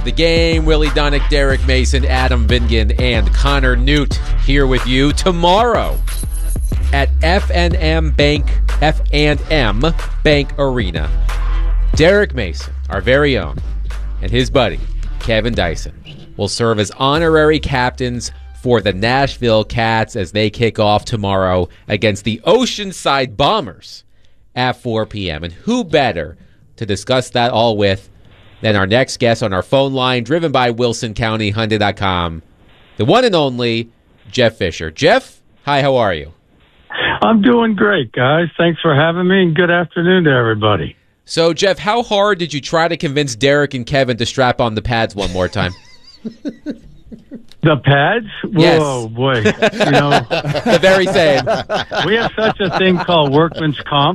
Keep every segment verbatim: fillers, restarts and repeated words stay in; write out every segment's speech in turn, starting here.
The Game, Willie Donick, Derek Mason, Adam Vingan, and Connor Newt here with you tomorrow at F and M Bank, F and M Bank Arena. Derek Mason, our very own, and his buddy, Kevin Dyson, will serve as honorary captains for the Nashville Cats as they kick off tomorrow against the Oceanside Bombers at four p.m. And who better to discuss that all with than our next guest on our phone line, driven by Wilson County Hyundai dot com, the one and only Jeff Fisher. Jeff, hi, how are you? I'm doing great, guys. Thanks for having me, and good afternoon to everybody. So, Jeff, how hard did you try to convince Derek and Kevin to strap on the pads one more time? The pads? Yes. Whoa, boy. You know, the very same. We have such a thing called workman's comp.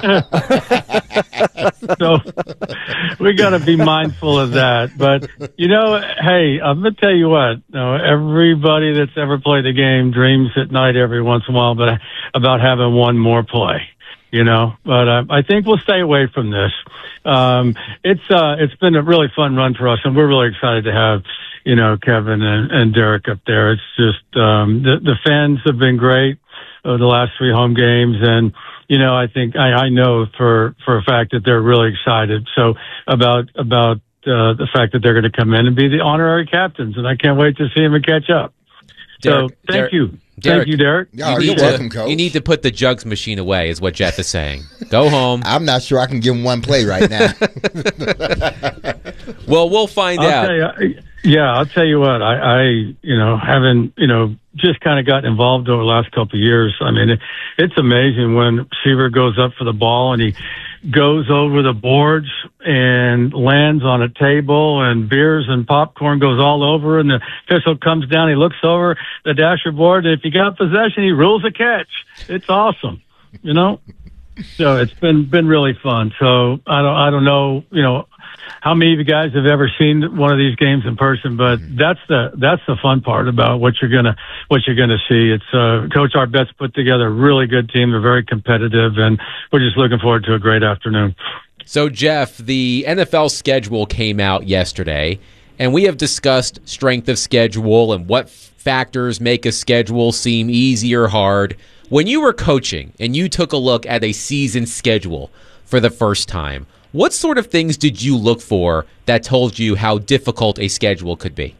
So we got to be mindful of that. But, you know, hey, I'm going to tell you what. You know, everybody that's ever played the game dreams at night every once in a while but about having one more play. You know, but uh, I think we'll stay away from this. Um, it's uh, it's been a really fun run for us, and we're really excited to have, you know, Kevin and, and Derek up there. It's just um, the the fans have been great uh, the last three home games, and you know, I think I, I know for for a fact that they're really excited. So about about uh, the fact that they're going to come in and be the honorary captains, and I can't wait to see them and catch up. Derek, so thank Derek, you. Derek, Thank you, Derek. Oh, you you're to, welcome, Coach. You need to put the jugs machine away, is what Jeff is saying. Go home. I'm not sure I can give him one play right now. Well, we'll find I'll out. tell you, yeah, I'll tell you what. I, I you know, having you know, just kind of gotten involved over the last couple of years. I mean, it, it's amazing when receiver goes up for the ball and he goes over the boards and lands on a table, and beers and popcorn goes all over, and the official comes down, he looks over the dasher board, and if you got possession, he rules a catch. It's awesome, you know? So it's been been really fun. So I don't I don't know, you know, how many of you guys have ever seen one of these games in person, but that's the that's the fun part about what you're gonna what you're gonna see. It's uh, Coach Arbet's put together a really good team. They're very competitive, and we're just looking forward to a great afternoon. So, Jeff, the N F L schedule came out yesterday, and we have discussed strength of schedule and what factors make a schedule seem easy or hard. When you were coaching and you took a look at a season schedule for the first time, what sort of things did you look for that told you how difficult a schedule could be?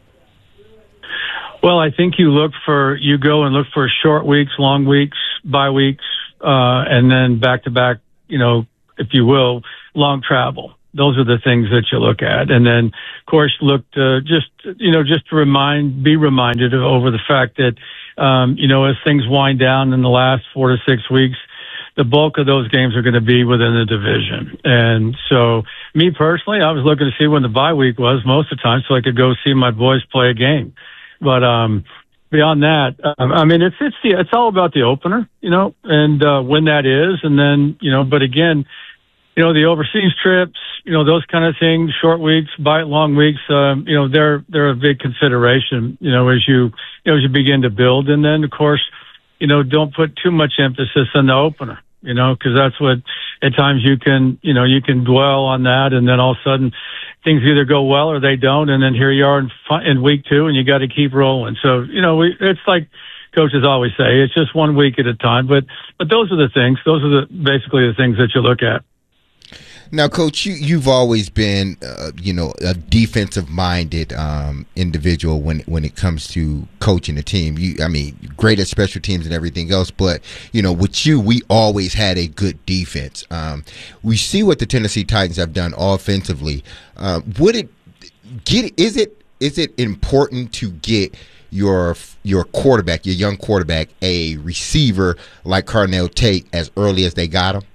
Well, I think you look for, you go and look for short weeks, long weeks, bye weeks, uh, and then back-to-back, you know, if you will, long travel. Those are the things that you look at. And then, of course, look to just, you know, just to remind, be reminded of, over the fact that, um, you know, as things wind down in the last four to six weeks, the bulk of those games are going to be within the division. And so me personally, I was looking to see when the bye week was most of the time so I could go see my boys play a game. But, um, beyond that, um, I mean, it's, it's the, it's all about the opener, you know, and, uh, when that is. And then, you know, but again, you know, the overseas trips, you know, those kind of things, short weeks, bite long weeks, um, you know, they're, they're a big consideration, you know, as you, you know, as you begin to build. And then, of course, you know, don't put too much emphasis on the opener, you know, because that's what at times you can, you know, you can dwell on that. And then all of a sudden things either go well or they don't. And then here you are in, in week two and you got to keep rolling. So, you know, we, it's like coaches always say, it's just one week at a time. But, but those are the things, those are the basically the things that you look at. Now, Coach, you, you've always been, uh, you know, a defensive-minded um, individual when when it comes to coaching a team. You, I mean, great at special teams and everything else, but, you know, with you, we always had a good defense. Um, we see what the Tennessee Titans have done offensively. Uh, would it get? Is it is it important to get your your quarterback, your young quarterback, a receiver like Carnell Tate as early as they got him?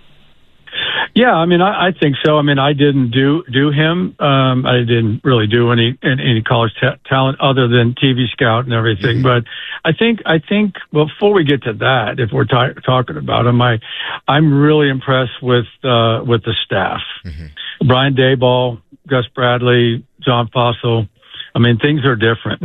Yeah, I mean, I, I think so. I mean, I didn't do do him. Um, I didn't really do any any college ta- talent other than T V scout and everything. Mm-hmm. But I think I think well, before we get to that, if we're t- talking about him, I I'm really impressed with uh, with the staff. Mm-hmm. Brian Daboll, Gus Bradley, John Fossil. I mean, things are different now.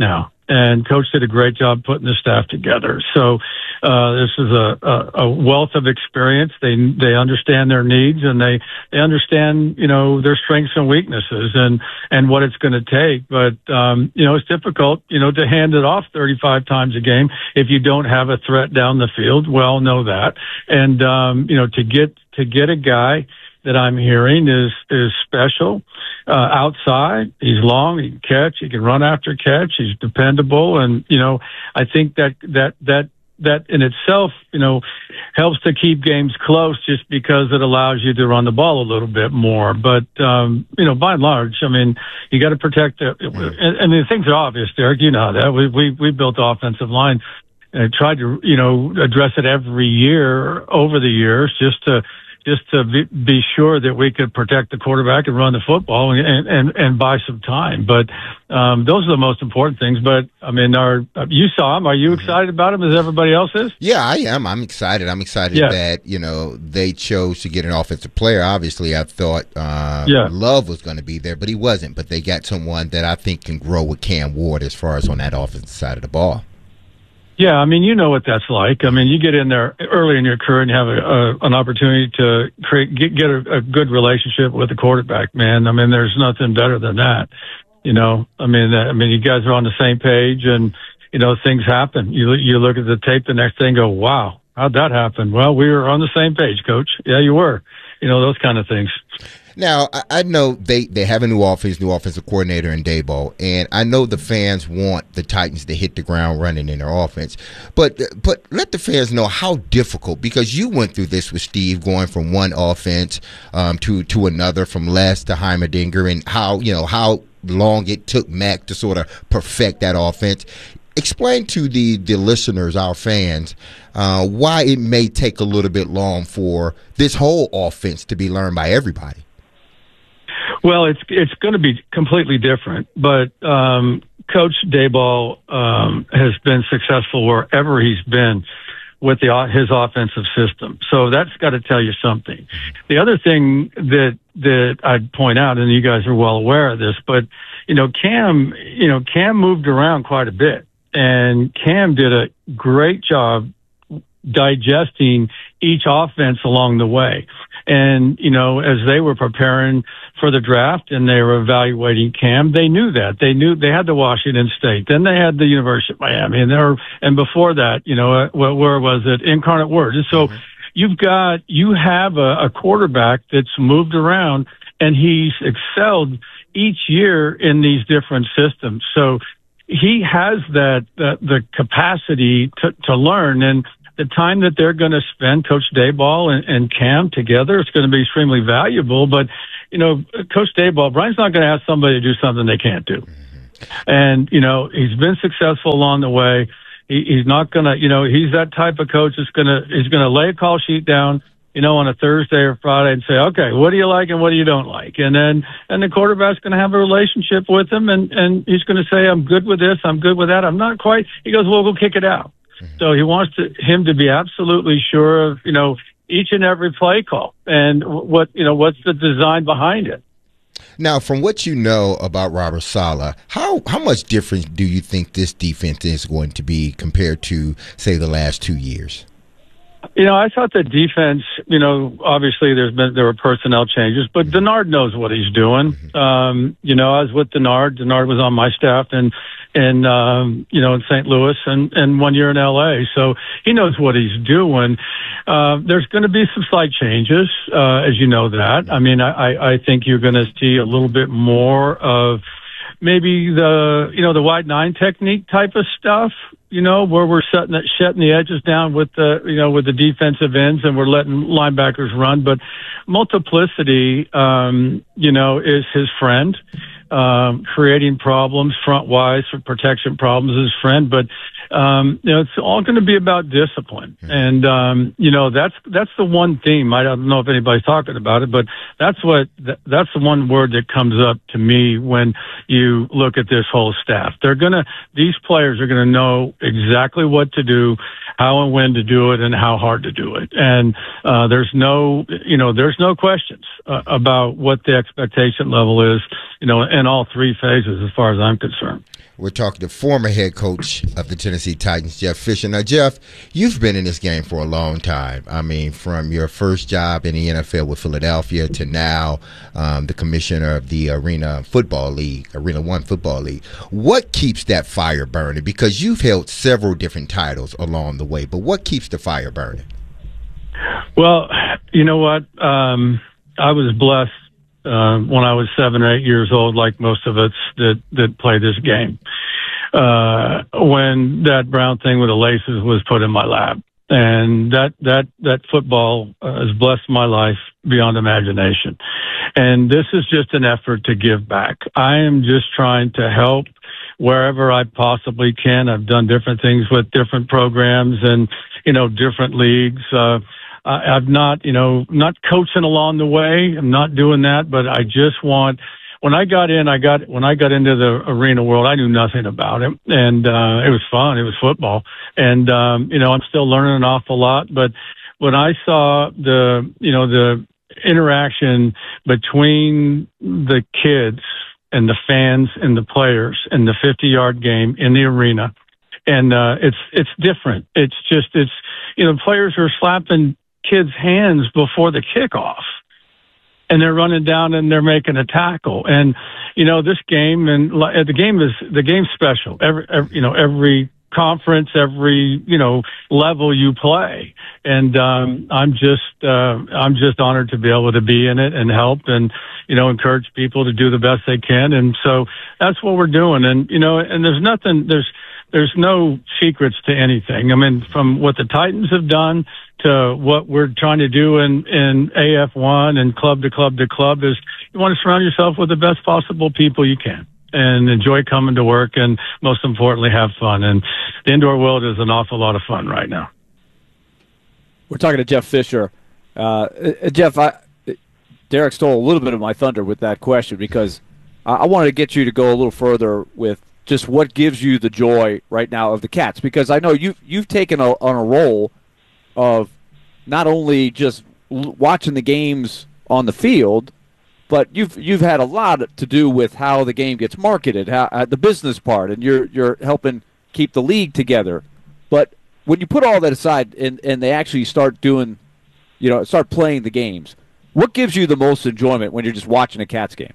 and Coach did a great job putting the staff together. So uh, this is a, a, a wealth of experience. They they understand their needs, and they, they understand, you know, their strengths and weaknesses and, and what it's going to take. But, um, you know, it's difficult, you know, to hand it off thirty-five times a game if you don't have a threat down the field. Well, know that. And, um, you know, to get to get a guy that I'm hearing is is special. Uh, outside, he's long, he can catch, he can run after catch, he's dependable, and you know, I think that that that that in itself, you know, helps to keep games close just because it allows you to run the ball a little bit more. But um, you know, by and large, I mean, you got to protect the. And, and the things are obvious, Derek. You know that we we we built the offensive line. And tried to, you know, address it every year over the years just to just to be, be sure that we could protect the quarterback and run the football and and, and buy some time. But um, those are the most important things. But, I mean, are, you saw him. Are you excited about him as everybody else is? Yeah, I am. I'm excited. I'm excited yeah. that, you know, they chose to get an offensive player. Obviously, I thought uh, yeah. Love was going to be there, but he wasn't. But they got someone that I think can grow with Cam Ward as far as on that offensive side of the ball. Yeah, I mean, you know what that's like. I mean, you get in there early in your career and you have a, a, an opportunity to create, get, get a, a good relationship with the quarterback, man. I mean, there's nothing better than that. You know, I mean, I mean, you guys are on the same page and, you know, things happen. You, you look at the tape the next day and go, wow, how'd that happen? Well, we were on the same page, Coach. Yeah, you were. You know, those kind of things. Now, I know they, they have a new offense, new offensive coordinator in Daboll, and I know the fans want the Titans to hit the ground running in their offense. But but let the fans know how difficult, because you went through this with Steve, going from one offense um, to to another, from Les to Heimerdinger, and how you know how long it took Mac to sort of perfect that offense. Explain to the, the listeners, our fans, uh, why it may take a little bit long for this whole offense to be learned by everybody. Well, it's it's going to be completely different, but um, Coach Daboll um, has been successful wherever he's been with the his offensive system. So that's got to tell you something. The other thing that that I'd point out, and you guys are well aware of this, but you know, Cam, you know, Cam moved around quite a bit, and Cam did a great job digesting each offense along the way. And, you know, as they were preparing for the draft and they were evaluating Cam, they knew that. They knew they had the Washington State. Then they had the University of Miami. And, they were, and before that, you know, uh, where, where was it? Incarnate Word. And so mm-hmm. you've got, you have a, a quarterback that's moved around and he's excelled each year in these different systems. So he has that, that the capacity to, to learn. And the time that they're going to spend, Coach Daboll and, and Cam together, it's going to be extremely valuable. But, you know, Coach Daboll, Brian's not going to ask somebody to do something they can't do. And, you know, he's been successful along the way. He, he's not going to, you know, he's that type of coach that's going to, he's going to lay a call sheet down, you know, on a Thursday or Friday and say, okay, what do you like and what do you don't like? And then, and the quarterback's going to have a relationship with him and, and he's going to say, I'm good with this. I'm good with that. I'm not quite. He goes, well, we'll kick it out. So he wants to, him to be absolutely sure of, you know, each and every play call and what, you know, what's the design behind it. Now, from what you know about Robert Saleh, how, how much different do you think this defense is going to be compared to, say, the last two years? You know, I thought the defense, you know, obviously there's been, there were personnel changes, but Denard knows what he's doing. Mm-hmm. Um, you know, I was with Denard. Denard was on my staff and, and, um, you know, in Saint Louis and, and one year in L A. So he knows what he's doing. Uh, there's going to be some slight changes, uh, as you know that. I mean, I, I think you're going to see a little bit more of maybe the, you know, the wide nine technique type of stuff, you know, where we're setting that, shutting the edges down with the, you know, with the defensive ends and we're letting linebackers run. But multiplicity, um, you know, is his friend. Um, creating problems front wise for protection problems is his friend. But um, you know, it's all going to be about discipline. And, um, you know, that's, that's the one theme. I don't know if anybody's talking about it, but that's what, that's the one word that comes up to me when you look at this whole staff. They're going to, these players are going to know exactly what to do, how and when to do it, and how hard to do it. And, uh, there's no, you know, there's no questions uh, about what the expectation level is, you know, in all three phases as far as I'm concerned. We're talking to former head coach of the Tennessee Titans, Jeff Fisher. Now, Jeff, you've been in this game for a long time. I mean, from your first job in the N F L with Philadelphia to now um, the commissioner of the Arena Football League, Arena One Football League. What keeps that fire burning? Because you've held several different titles along the way, but what keeps the fire burning? Well, you know what? Um, I was blessed Uh, when I was seven or eight years old, like most of us that, that play this game, uh, when that brown thing with the laces was put in my lap. And that, that, that football uh, has blessed my life beyond imagination. And this is just an effort to give back. I am just trying to help wherever I possibly can. I've done different things with different programs and, you know, different leagues. Uh, I've not, you know, not coaching along the way. I'm not doing that, but I just want, when I got in, I got, when I got into the arena world, I knew nothing about it. And, uh, it was fun. It was football. And, um, you know, I'm still learning an awful lot, but when I saw the, you know, the interaction between the kids and the fans and the players in the fifty yard game in the arena, and, uh, it's, it's different. It's just, it's, you know, players are slapping kids' hands before the kickoff, and they're running down and they're making a tackle. And you know, this game and the game is the game's special. Every, every you know, every conference, every you know level you play, and um, I'm just uh, I'm just honored to be able to be in it and help and you know encourage people to do the best they can. And so that's what we're doing. And you know, and there's nothing there's there's no secrets to anything. I mean, from what the Titans have done to what we're trying to do in, in A F one and club to club to club is you want to surround yourself with the best possible people you can and enjoy coming to work and most importantly, have fun. And the indoor world is an awful lot of fun right now. We're talking to Jeff Fisher. Uh, Jeff, I, Derek stole a little bit of my thunder with that question because I, I wanted to get you to go a little further with just what gives you the joy right now of the Cats, because I know you've, you've taken a, on a role of not only just watching the games on the field, but you've you've had a lot to do with how the game gets marketed, how uh, the business part, and you're you're helping keep the league together. But when you put all that aside and, and they actually start doing, you know, start playing the games, what gives you the most enjoyment when you're just watching a Cats game?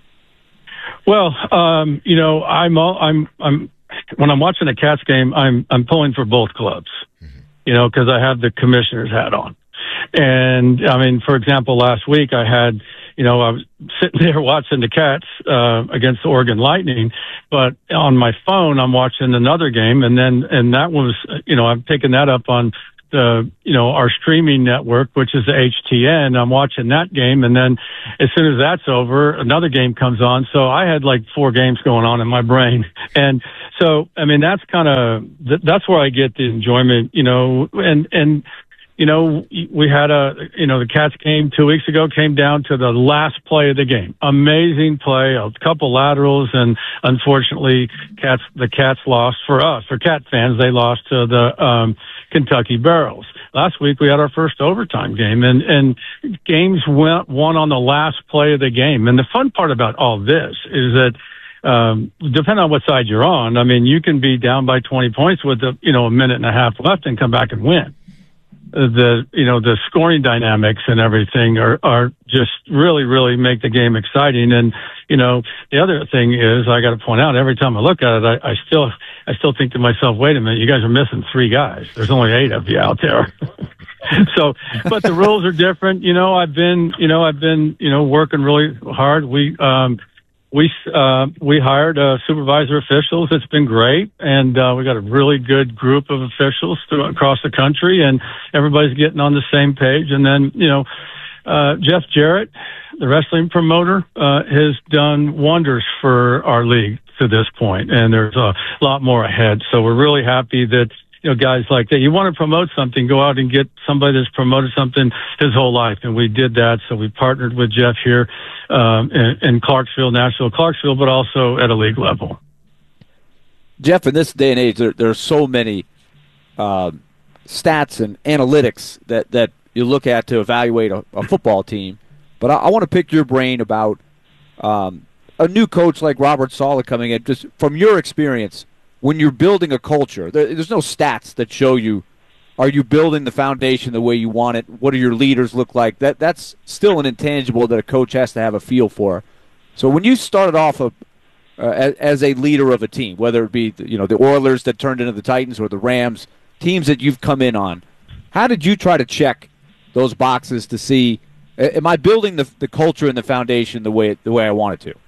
Well, um, you know, I'm all, I'm I'm when I'm watching a Cats game, I'm I'm pulling for both clubs. You know, because I have the commissioner's hat on. And, I mean, for example, last week I had, you know, I was sitting there watching the Cats uh, against the Oregon Lightning, but on my phone I'm watching another game, and then, and that was, you know, I've taken that up on the, you know, our streaming network, which is the H T N. I'm watching that game, and then as soon as that's over, another game comes on. So I had like four games going on in my brain. And so, I mean, that's kind of, th- that's where I get the enjoyment, you know, and, and, you know, we had a, you know, the Cats game two weeks ago came down to the last play of the game. Amazing play, a couple laterals, and unfortunately, Cats, the Cats lost for us, for Cat fans, they lost to the, um, Kentucky Barrels. Last week we had our first overtime game, and, and games went won on the last play of the game. And the fun part about all this is that, um, depending on what side you're on, I mean, you can be down by twenty points with a, you know, a minute and a half left and come back and win. The, you know, the scoring dynamics and everything are, are just really, really make the game exciting. And, you know, the other thing is I got to point out every time I look at it, I, I still, I still think to myself, wait a minute, you guys are missing three guys. There's only eight of you out there. So, but the rules are different. You know, I've been, you know, I've been, you know, working really hard. We, um, We uh, we hired uh, supervisor officials. It's been great, and uh, we got a really good group of officials through, across the country, and everybody's getting on the same page. And then, you know, uh, Jeff Jarrett, the wrestling promoter, uh, has done wonders for our league to this point, and there's a lot more ahead. So we're really happy that, you know, guys like that, you want to promote something, go out and get somebody that's promoted something his whole life. And we did that. So we partnered with Jeff here, um, in, in Clarksville, Nashville, Clarksville, but also at a league level. Jeff, in this day and age, there, there are so many uh, stats and analytics that, that you look at to evaluate a, a football team. But I, I want to pick your brain about um, a new coach like Robert Saleh coming in, just from your experience, when you're building a culture. There, there's no stats that show you, are you building the foundation the way you want it? What do your leaders look like? That That's still an intangible that a coach has to have a feel for. So when you started off a Uh, as, as a leader of a team, whether it be you know the Oilers that turned into the Titans or the Rams, teams that you've come in on, how did you try to check those boxes to see, am I building the the culture and the foundation the way the way I want it to?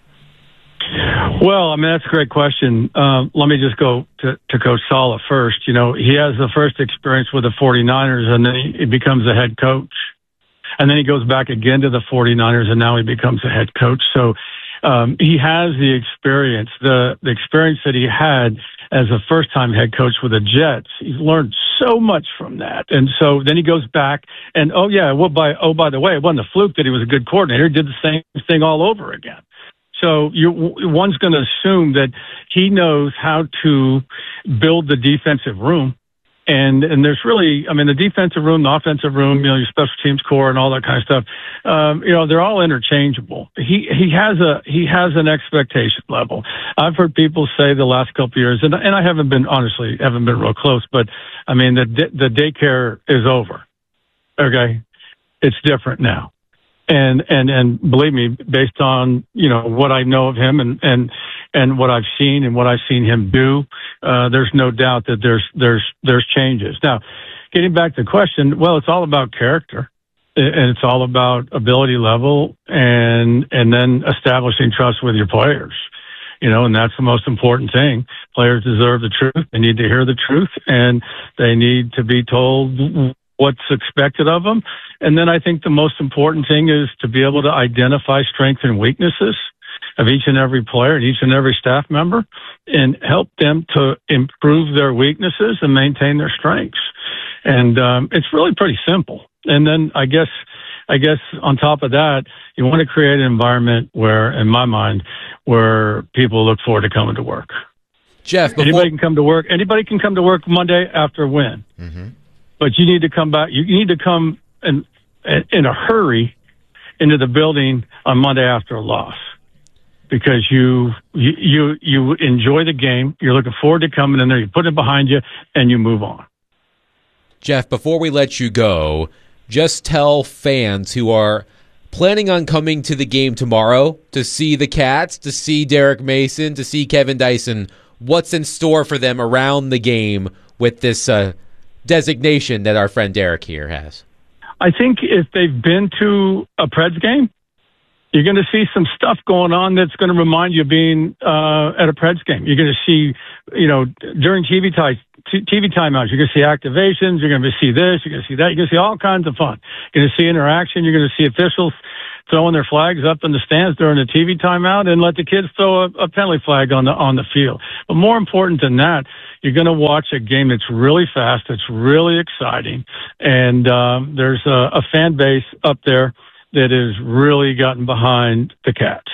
Well, I mean, that's a great question. Um, let me just go to, to Coach Saleh first. You know, he has the first experience with the 49ers, and then he, he becomes a head coach. And then he goes back again to the 49ers, and now he becomes a head coach. So Um, he has the experience, the, the experience that he had as a first-time head coach with the Jets. He's learned so much from that. And so then he goes back and, oh, yeah, well, by, oh, by the way, it wasn't a fluke that he was a good coordinator. He did the same thing all over again. So you, one's going to assume that he knows how to build the defensive room. And, and there's really, I mean, the defensive room, the offensive room, you know, your special teams core and all that kind of stuff, um, you know, they're all interchangeable. He, he has a, he has an expectation level. I've heard people say the last couple of years, and, and I haven't been, honestly, haven't been real close, but I mean, the, the daycare is over. Okay. It's different now. And, and, and believe me, based on, you know, what I know of him and, and, and what I've seen and what I've seen him do, uh, there's no doubt that there's, there's, there's changes. Now, getting back to the question, well, it's all about character, and it's all about ability level, and, and then establishing trust with your players. You know, and that's the most important thing. Players deserve the truth. They need to hear the truth, and they need to be told what's expected of them. And then I think the most important thing is to be able to identify strengths and weaknesses of each and every player and each and every staff member, and help them to improve their weaknesses and maintain their strengths. And um, it's really pretty simple. And then I guess, I guess on top of that, you want to create an environment where, in my mind, where people look forward to coming to work. Jeff, before- anybody can come to work. Anybody can come to work Monday after a win. Mm-hmm. But you need to come back. You need to come in, in a hurry into the building on Monday after a loss, because you, you, you enjoy the game. You're looking forward to coming in there. You put it behind you and you move on. Jeff, before we let you go, just tell fans who are planning on coming to the game tomorrow to see the Cats, to see Derek Mason, to see Kevin Dyson, what's in store for them around the game with this uh, designation that our friend Derek here has. I think if they've been to a Preds game, you're going to see some stuff going on that's going to remind you of being uh, at a Preds game. You're going to see, you know, during T V time, T V timeouts, you're going to see activations. You're going to see this. You're going to see that. You're going to see all kinds of fun. You're going to see interaction. You're going to see officials throwing their flags up in the stands during the T V timeout, and let the kids throw a, a penalty flag on the on the field. But more important than that, you're going to watch a game that's really fast. It's really exciting, and um, there's a, a fan base up there that has really gotten behind the Cats.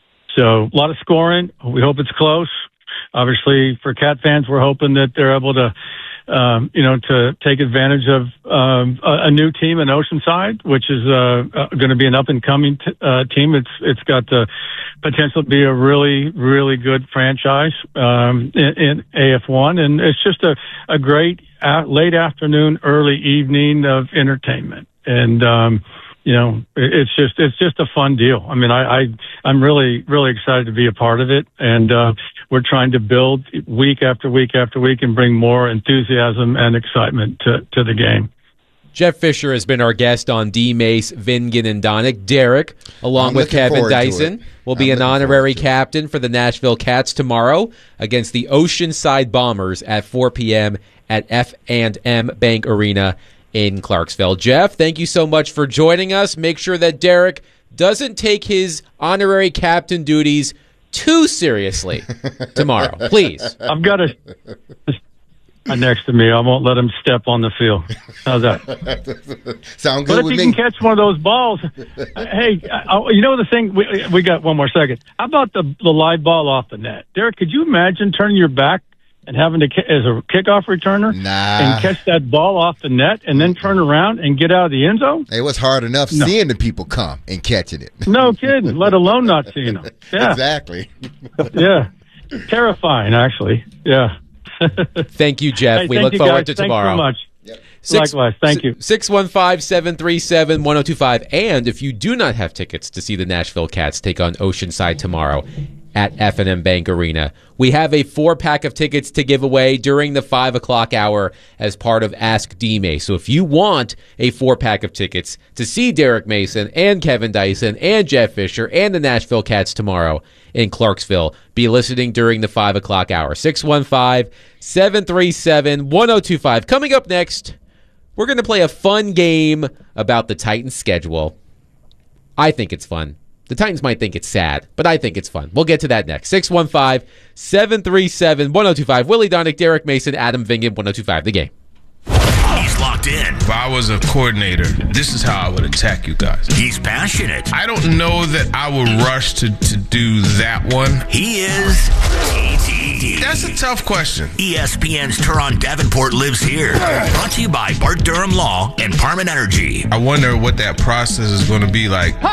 So a lot of scoring. We hope it's close. Obviously, for Cat fans, we're hoping that they're able to, um, you know, to take advantage of um, a, a new team in Oceanside, which is uh, uh, going to be an up-and-coming t- uh, team. It's it's got the potential to be a really, really good franchise um, in, in A F one, and it's just a, a great uh, late afternoon, early evening of entertainment. And um, you know, it's just it's just a fun deal. I mean, I, I I'm really really excited to be a part of it, and uh, we're trying to build week after week after week and bring more enthusiasm and excitement to, to the game. Jeff Fisher has been our guest on D. Mace, Vingan, and Donick. Derek, along I'm with Kevin Dyson, will be I'm an honorary captain for the Nashville Cats tomorrow against the Oceanside Bombers at four p.m. at F and M Bank Arena in Clarksville. Jeff, thank you so much for joining us. Make sure that Derek doesn't take his honorary captain duties too seriously tomorrow, please. I've got a next to me. I won't let him step on the field. How's that? Sound good but if with he me. can catch one of those balls, hey, I, you know the thing? We, we got one more second. How about the the live ball off the net, Derek? Could you imagine turning your back and having to as a kickoff returner Nah. and catch that ball off the net and then turn around and get out of the end zone? It was hard enough No. seeing the people come and catching it. No kidding. Let alone not seeing them. Yeah, Exactly. yeah, terrifying actually. Yeah. Thank you, Jeff. Hey, we thank look you forward guys. to tomorrow. Thanks so much. Likewise. Thank you. six one five, seven three seven, one oh two five. And if you do not have tickets to see the Nashville Cats take on Oceanside tomorrow at F and M Bank Arena, we have a four-pack of tickets to give away during the five o'clock hour as part of Ask D-May. So if you want a four-pack of tickets to see Derek Mason and Kevin Dyson and Jeff Fisher and the Nashville Cats tomorrow in Clarksville, be listening during the five o'clock hour. six one five, seven three seven, one oh two five. Coming up next, we're going to play a fun game about the Titans' schedule. I think it's fun. The Titans might think it's sad, but I think it's fun. We'll get to that next. six one five, seven three seven, one oh two five. Willie Donick, Derek Mason, Adam Vingan, one oh two five. The Game. He's locked in. If I was a coordinator, this is how I would attack you guys. He's passionate. I don't know that I would rush to, to do that one. He is T T D. That's a tough question. E S P N's Teron Davenport lives here. Brought to you by Bart Durham Law and Parman Energy. I wonder what that process is going to be like. T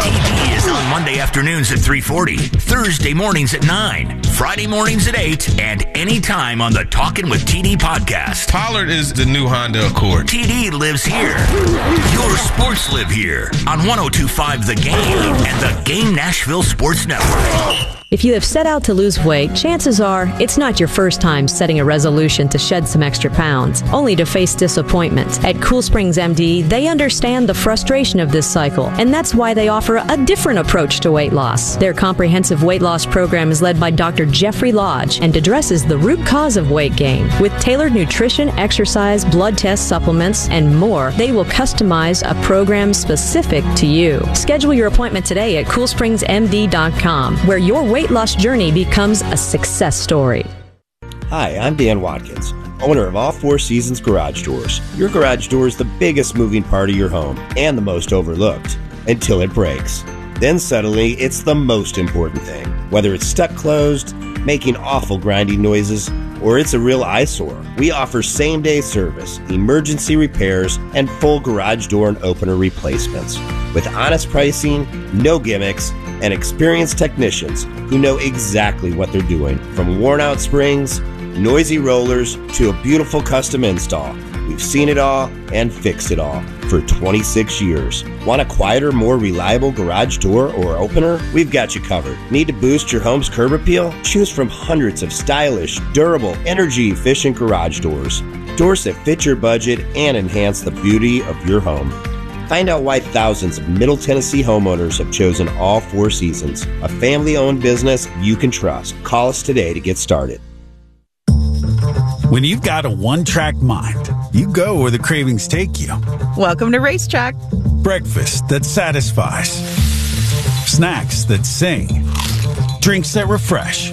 T D is on Monday afternoons at three forty, Thursday mornings at nine, Friday mornings at eight, and anytime on the Talkin' with T D podcast. Pollard is the new Honda Accord. T D lives here. Your sports live here on one oh two point five The Game and the Game Nashville Sports Network. If you have set out to lose weight, chances are it's not your first time setting a resolution to shed some extra pounds, only to face disappointment. At Cool Springs M D, they understand the frustration of this cycle, and that's why they offer a different approach to weight loss. Their comprehensive weight loss program is led by Doctor Jeffrey Lodge and addresses the root cause of weight gain. With tailored nutrition, exercise, blood test supplements, and more, they will customize a program specific to you. Schedule your appointment today at cool springs m d dot com, where your weight loss journey becomes a success story. Hi, I'm Dan Watkins, owner of All Four Seasons Garage Doors. Your garage door is the biggest moving part of your home and the most overlooked until it breaks. Then suddenly, it's the most important thing. Whether it's stuck closed, making awful grinding noises, or it's a real eyesore, we offer same-day service, emergency repairs, and full garage door and opener replacements. With honest pricing, no gimmicks, and experienced technicians who know exactly what they're doing. From worn-out springs, noisy rollers, to a beautiful custom install, we've seen it all and fixed it all for twenty-six years. Want a quieter, more reliable garage door or opener? We've got you covered. Need to boost your home's curb appeal? Choose from hundreds of stylish, durable, energy-efficient garage doors. Doors that fit your budget and enhance the beauty of your home. Find out why thousands of Middle Tennessee homeowners have chosen All Four Seasons, a family-owned business you can trust. Call us today to get started. When you've got a one-track mind, you go where the cravings take you. Welcome to Racetrack. Breakfast that satisfies. Snacks that sing. Drinks that refresh.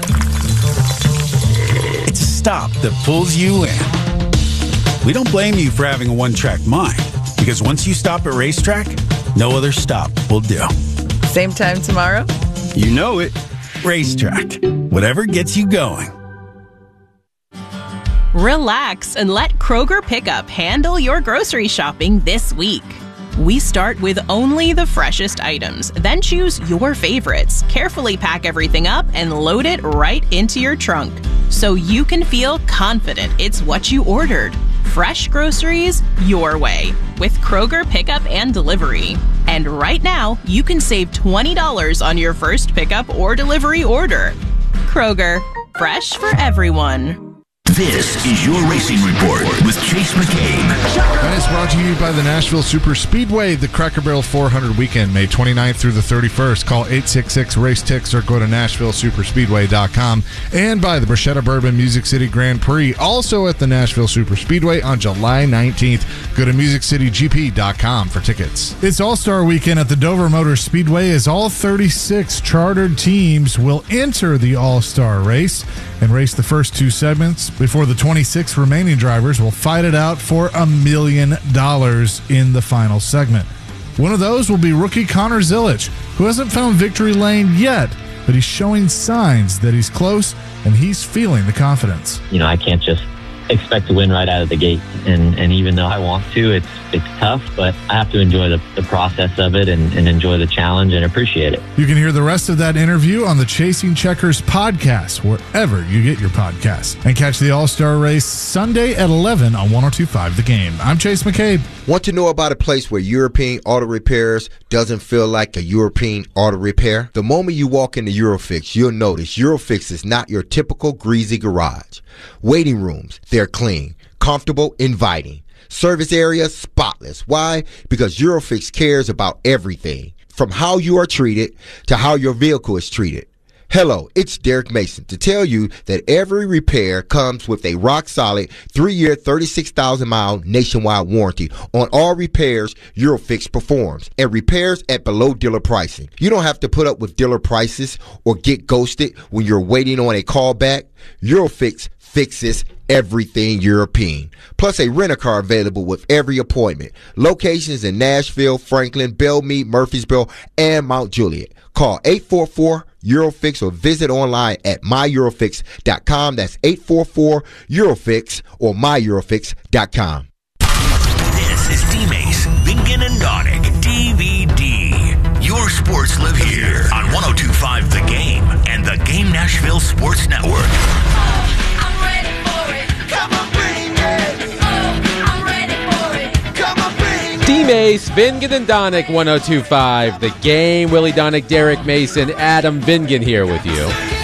It's a stop that pulls you in. We don't blame you for having a one-track mind, because once you stop at Racetrack, no other stop will do. Same time tomorrow? You know it. Racetrack. Whatever gets you going. Relax and let Kroger Pickup handle your grocery shopping this week. We start with only the freshest items, then choose your favorites, carefully pack everything up, and load it right into your trunk, so you can feel confident it's what you ordered. Fresh groceries your way with Kroger Pickup and Delivery. And right now, you can save twenty dollars on your first pickup or delivery order. Kroger, fresh for everyone. This is your Racing Report with Chase McCabe. And it's brought to you by the Nashville Super Speedway, the Cracker Barrel four hundred weekend, May twenty-ninth through the thirty-first. Call eight six six, race ticks or go to nashville super speedway dot com. And by the Bruschetta Bourbon Music City Grand Prix, also at the Nashville Super Speedway on July nineteenth. Go to music city g p dot com for tickets. It's All-Star Weekend at the Dover Motor Speedway as all thirty-six chartered teams will enter the All-Star race and race the first two segments before the twenty-six remaining drivers will fight it out for a million dollars in the final segment. One of those will be rookie Connor Zilisch, who hasn't found victory lane yet, but he's showing signs that he's close and he's feeling the confidence. You know, I can't just expect to win right out of the gate. And, and even though I want to, it's it's tough, but I have to enjoy the, the process of it and, and enjoy the challenge and appreciate it. You can hear the rest of that interview on the Chasing Checkers podcast, wherever you get your podcasts. And catch the All-Star Race Sunday at eleven on one oh two point five The Game. I'm Chase McCabe. Want to know about a place where European Auto Repairs doesn't feel like a European auto repair? The moment you walk into Eurofix, you'll notice Eurofix is not your typical greasy garage. Waiting rooms, they're clean, comfortable, inviting. Service areas, spotless. Why? Because Eurofix cares about everything, from how you are treated to how your vehicle is treated. Hello, it's Derek Mason to tell you that every repair comes with a rock-solid three-year, thirty-six thousand mile nationwide warranty on all repairs Eurofix performs, and repairs at below dealer pricing. You don't have to put up with dealer prices or get ghosted when you're waiting on a call back. Eurofix fixes everything European. Plus a rent-a-car available with every appointment. Locations in Nashville, Franklin, Belmead, Murfreesboro, and Mount Juliet. Call eight four four Eurofix or visit online at my eurofix dot com. That's eight four four Eurofix or my eurofix dot com. This is D-Mace, Bingen and Donick, D V D. Your sports live here on one oh two point five The Game and the Game Nashville Sports Network. D-Mace, Vingan and Donick, one oh two point five The Game. Willie Donick, Derek Mason, Adam Vingan here with you.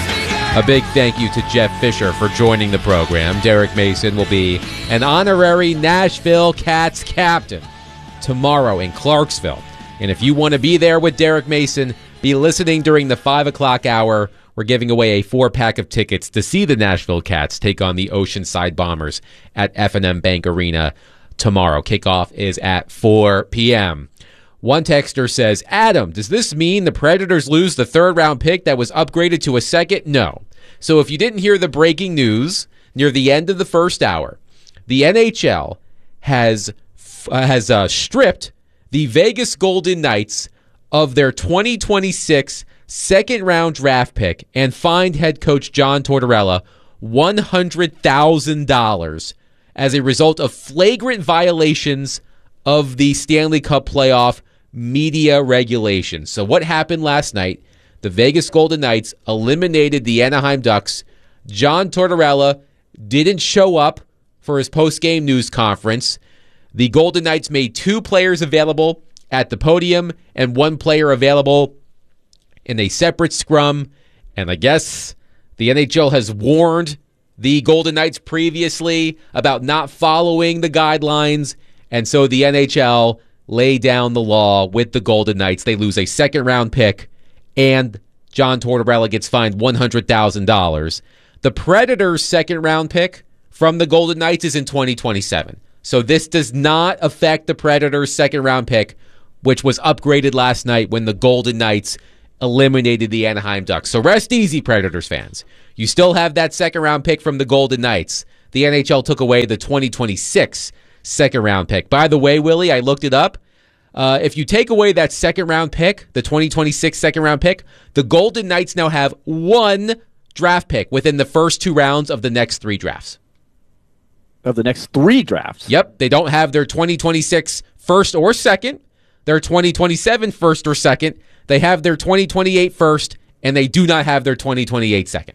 A big thank you to Jeff Fisher for joining the program. Derek Mason will be an honorary Nashville Cats captain tomorrow in Clarksville. And if you want to be there with Derek Mason, be listening during the five o'clock hour. We're giving away a four-pack of tickets to see the Nashville Cats take on the Oceanside Bombers at F and M Bank Arena tomorrow. Kickoff is at four p.m. One texter says, Adam, does this mean the Predators lose the third-round pick that was upgraded to a second? No. So if you didn't hear the breaking news near the end of the first hour, the N H L has uh, has uh, stripped the Vegas Golden Knights of their twenty twenty-six second-round draft pick and fined head coach John Tortorella one hundred thousand dollars as a result of flagrant violations of the Stanley Cup playoff media regulations. So what happened last night? The Vegas Golden Knights eliminated the Anaheim Ducks. John Tortorella didn't show up for his post-game news conference. The Golden Knights made two players available at the podium and one player available in a separate scrum. And I guess the N H L has warned the Golden Knights previously about not following the guidelines, and so the N H L lay down the law with the Golden Knights. They lose a second-round pick, and John Tortorella gets fined one hundred thousand dollars. The Predators' second-round pick from the Golden Knights is in twenty twenty-seven. So this does not affect the Predators' second-round pick, which was upgraded last night when the Golden Knights eliminated the Anaheim Ducks. So rest easy, Predators fans. You still have that second-round pick from the Golden Knights. The N H L took away the twenty twenty-six second-round pick. By the way, Willie, I looked it up. Uh, if you take away that second-round pick, the twenty twenty-six second-round pick, the Golden Knights now have one draft pick within the first two rounds of the next three drafts. Of the next three drafts? Yep. They don't have their twenty twenty-six first or second, their twenty twenty-seven first or second. They have their twenty twenty-eight first, and they do not have their twenty twenty-eight second.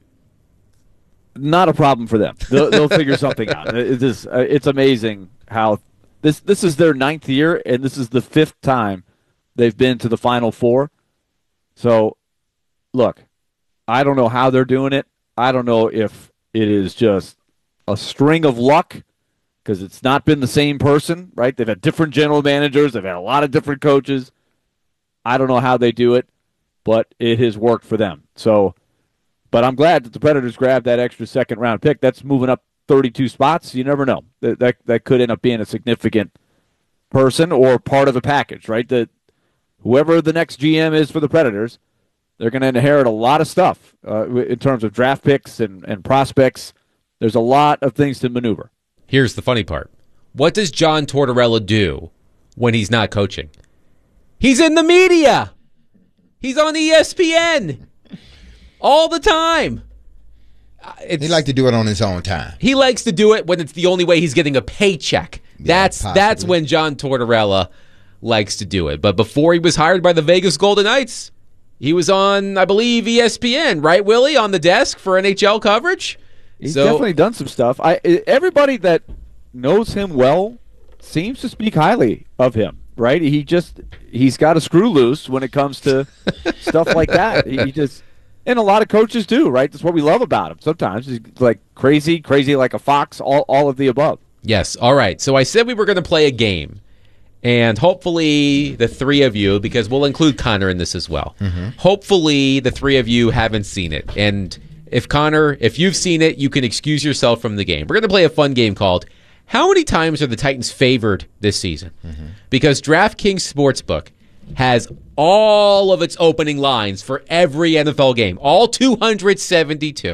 Not a problem for them. They'll, they'll figure something out. It is, uh, it's amazing how this this is their ninth year, and this is the fifth time they've been to the Final Four. So, look, I don't know how they're doing it. I don't know if it is just a string of luck because it's not been the same person, right? They've had different general managers. They've had a lot of different coaches. I don't know how they do it, but it has worked for them. So, but I'm glad that the Predators grabbed that extra second-round pick. That's moving up thirty-two spots. You never know. That, that, that could end up being a significant person or part of the package, right? That whoever the next G M is for the Predators, they're going to inherit a lot of stuff uh, in terms of draft picks and, and prospects. There's a lot of things to maneuver. Here's the funny part. What does John Tortorella do when he's not coaching? He's in the media. He's on E S P N all the time. It's, he likes to do it on his own time. He likes to do it when it's the only way he's getting a paycheck. Yeah, that's possibly. That's when John Tortorella likes to do it. But before he was hired by the Vegas Golden Knights, he was on, I believe, E S P N, right, Willie, on the desk for N H L coverage? He's so, definitely done some stuff. I everybody that knows him well seems to speak highly of him, right? He just he's got a screw loose when it comes to stuff like that. He just and a lot of coaches do, right? That's what we love about him. Sometimes he's like crazy, crazy like a fox, all all of the above. Yes. All right. So I said we were going to play a game. And hopefully the three of you, because we'll include Connor in this as well, mm-hmm. hopefully the three of you haven't seen it. And if Connor, if you've seen it, you can excuse yourself from the game. We're going to play a fun game called How Many Times Are the Titans Favored This Season? Mm-hmm. Because DraftKings Sportsbook has all of its opening lines for every N F L game, all two hundred seventy-two.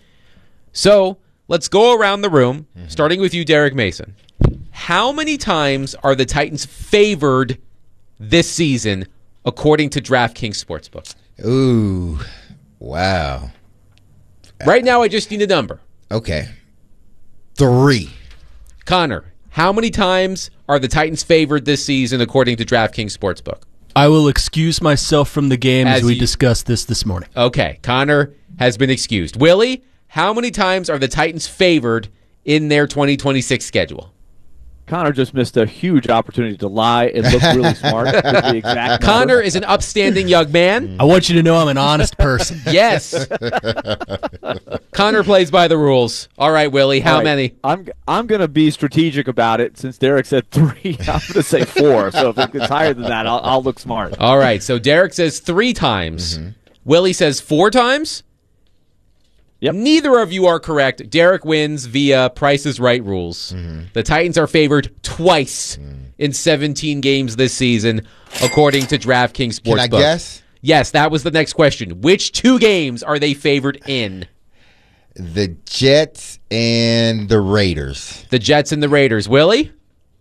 So let's go around the room, mm-hmm. starting with you, Derek Mason. How many times are the Titans favored this season, according to DraftKings Sportsbook? Ooh, wow. Right now, I just need a number. Okay. Three. Connor, how many times are the Titans favored this season, according to DraftKings Sportsbook? I will excuse myself from the game as, as we you... discussed this this morning. Okay, Connor has been excused. Willie, how many times are the Titans favored in their twenty twenty-six schedule? Connor just missed a huge opportunity to lie and look really smart. With the exact Connor is an upstanding young man. I want you to know I'm an honest person. Yes. Connor plays by the rules. All right, Willie, how right. many? I'm I'm going to be strategic about it. Since Derek said three, I'm going to say four. So if it gets higher than that, I'll, I'll look smart. All right, so Derek says three times. Mm-hmm. Willie says four times. Yep. Neither of you are correct. Derek wins via Price is Right rules. Mm-hmm. The Titans are favored twice mm. in seventeen games this season, according to DraftKings Sportsbook. Can I guess? Yes, that was the next question. Which two games are they favored in? The Jets and the Raiders. The Jets and the Raiders. Willie?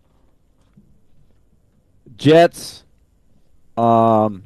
Jets, um,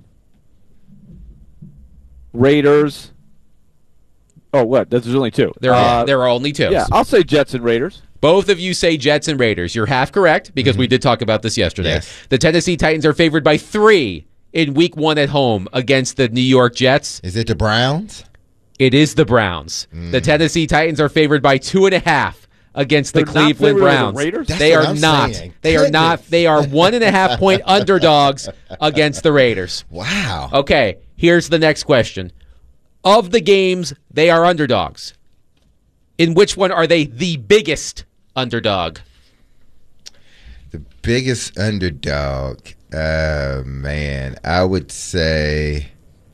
Raiders. Oh, what? There's only two. There are uh, there are only two. Yeah, I'll say Jets and Raiders. Both of you say Jets and Raiders. You're half correct because mm-hmm. we did talk about this yesterday. Yes. The Tennessee Titans are favored by three in week one at home against the New York Jets. Is it the Browns? It is the Browns. Mm. The Tennessee Titans are favored by two and a half against They're the Cleveland Browns. The Raiders? They are not. Saying. They Goodness. are not. They are one and a half point underdogs against the Raiders. Wow. Okay, here's the next question. Of the games, they are underdogs. In which one are they the biggest underdog? The biggest underdog? Uh, man, I would say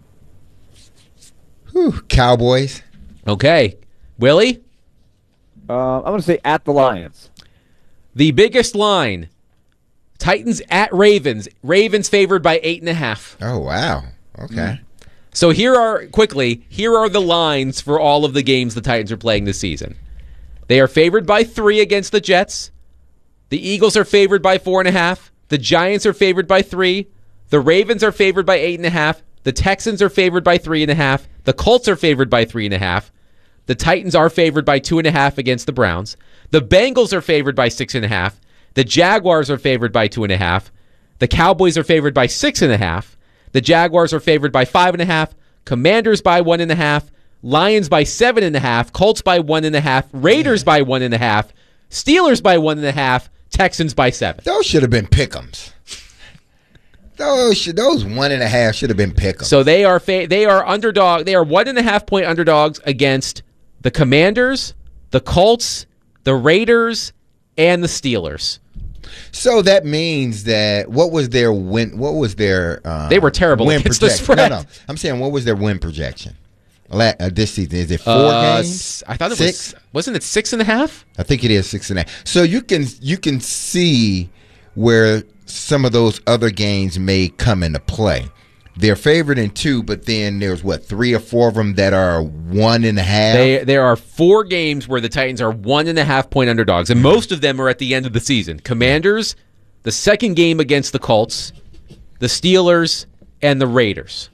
whew, Cowboys. Okay. Willie? Uh, I'm going to say at the Lions. The biggest line, Titans at Ravens. Ravens favored by eight and a half. Oh, wow. Okay. Mm. So here are, quickly, here are the lines for all of the games the Titans are playing this season. They are favored by three against the Jets. The Eagles are favored by four and a half. The Giants are favored by three. The Ravens are favored by eight and a half. The Texans are favored by three and a half. The Colts are favored by three and a half. The Titans are favored by two and a half against the Browns. The Bengals are favored by six and a half. The Jaguars are favored by two and a half. The Cowboys are favored by six and a half. The Jaguars are favored by five and a half. Commanders by one and a half. Lions by seven and a half. Colts by one and a half. Raiders by one and a half. Steelers by one and a half. Texans by seven. Those should have been pick'ems. Those should, those one and a half should have been pick'ems. So they are fa- they are underdog. They are one and a half point underdogs against the Commanders, the Colts, the Raiders, and the Steelers. So that means that what was their win? What was their uh, they were terrible win against projection? the spread. No, no. I'm saying what was their win projection La- uh, this season? Is it four uh, games? I thought it six? was. Wasn't it six and a half? I think it is six and a half. So you can you can see where some of those other games may come into play. They're favored in two, but then there's what three or four of them that are one and a half. They, there are four games where the Titans are one and a half point underdogs, and most of them are at the end of the season. Commanders, the second game against the Colts, the Steelers, and the Raiders.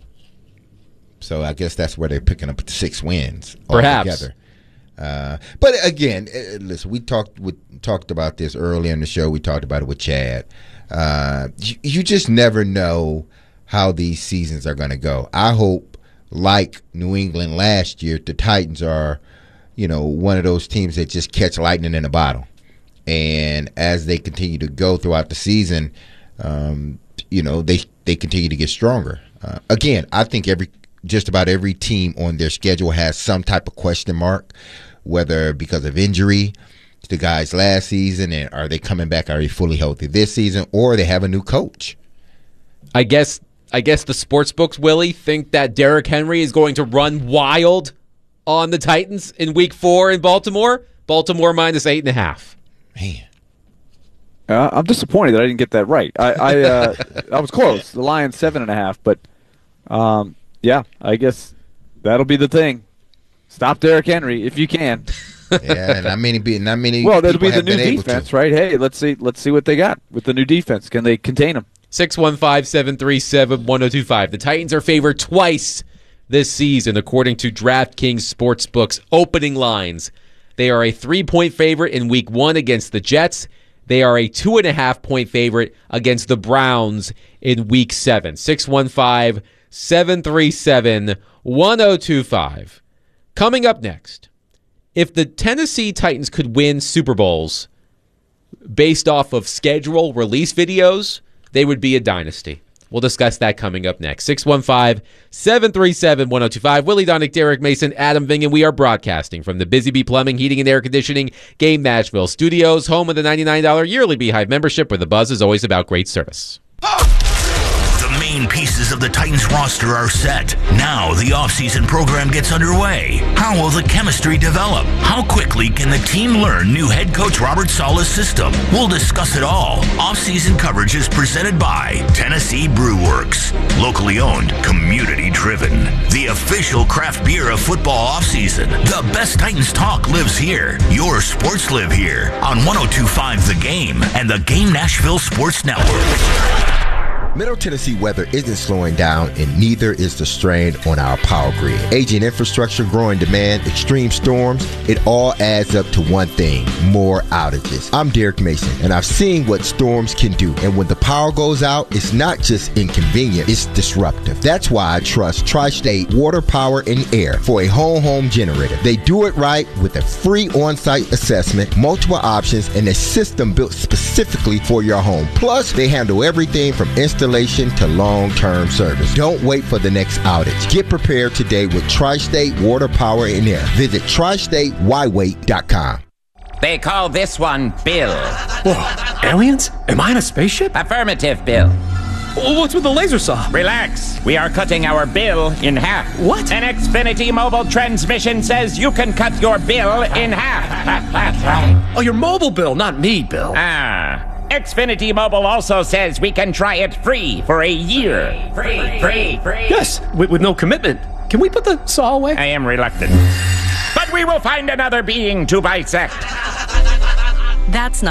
So I guess that's where they're picking up six wins Perhaps. altogether. Uh, but again, uh, listen, we talked with, talked about this earlier in the show. We talked about it with Chad. Uh, you, you just never know how these seasons are going to go. I hope, like New England last year, the Titans are, you know, one of those teams that just catch lightning in a bottle. And as they continue to go throughout the season, um, you know, they they continue to get stronger. Uh, again, I think every just about every team on their schedule has some type of question mark, whether because of injury to the guys last season, and are they coming back, are they fully healthy this season, or they have a new coach. I guess I guess the sports books, Willie, think that Derrick Henry is going to run wild on the Titans in week four in Baltimore. Baltimore minus eight and a half. Man. Uh, I'm disappointed that I didn't get that right. I I, uh, I was close. The Lions seven and a half, but um, yeah, I guess that'll be the thing. Stop Derrick Henry if you can. Yeah, not many. Not many. Well, that'll be people the have new been able defense, to. right? Hey, let's see. Let's see what they got with the new defense. Can they contain them? six one five, seven three seven, one oh two five. The Titans are favored twice this season, according to DraftKings Sportsbook's opening lines. They are a three-point favorite in week one against the Jets. They are a two-and-a-half-point favorite against the Browns in week seven. six one five, seven three seven, one oh two five. Coming up next, if the Tennessee Titans could win Super Bowls based off of schedule release videos, they would be a dynasty. We'll discuss that coming up next. six one five, seven three seven, one oh two five. Willie Donick, Derek Mason, Adam Vingan. We are broadcasting from the Busy Bee Plumbing, Heating, and Air Conditioning Game Nashville Studios, home of the ninety-nine dollars yearly Beehive membership, where the buzz is always about great service. The main pieces of the Titans roster are set. Now the offseason program gets underway. How will the chemistry develop? How quickly can the team learn new head coach Robert Saleh's system? We'll discuss it all. Offseason coverage is presented by Tennessee Brew Works. Locally owned, community driven. The official craft beer of football offseason. The best Titans talk lives here. Your sports live here on one oh two point five The Game and the Game Nashville Sports Network. Middle Tennessee weather isn't slowing down, and neither is the strain on our power grid. Aging infrastructure, growing demand, extreme storms, it all adds up to one thing: more outages. I'm Derek Mason, and I've seen what storms can do. And when the power goes out, it's not just inconvenient, it's disruptive. That's why I trust Tri-State Water, Power, and Air for a whole home generator. They do it right with a free on-site assessment, multiple options, and a system built specifically for your home. Plus, they handle everything from installation to long-term service. Don't wait for the next outage. Get prepared today with Tri-State Water, Power, and Air. Visit tri state y wait dot com. They call this one Bill. Whoa, aliens? Am I in a spaceship? Affirmative, Bill. What's with the laser saw? Relax. We are cutting our bill in half. What? An Xfinity mobile transmission says you can cut your bill in half. Oh, your mobile bill, not me, Bill. Ah. Xfinity Mobile also says we can try it free for a year. Free, free, free. Yes, with, with no commitment. Can we put the saw away? I am reluctant. But we will find another being to bisect. That's not